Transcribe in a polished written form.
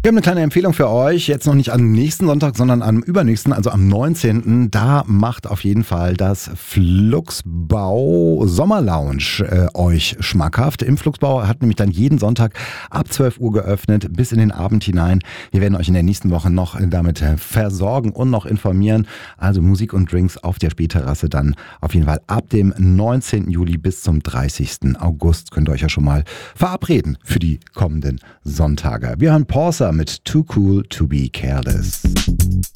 Wir haben eine kleine Empfehlung für euch, jetzt noch nicht am nächsten Sonntag, sondern am übernächsten, also am 19. Da macht auf jeden Fall das Flugsbau Sommerlounge euch schmackhaft. Im Flugsbau hat nämlich dann jeden Sonntag ab 12 Uhr geöffnet, bis in den Abend hinein. Wir werden euch in der nächsten Woche noch damit versorgen und noch informieren. Also Musik und Drinks auf der Spähterrasse dann auf jeden Fall ab dem 19. Juli bis zum 30. August. Könnt ihr euch ja schon mal verabreden für die kommenden Sonntage. Wir hören Porser mit Too Cool to be Careless.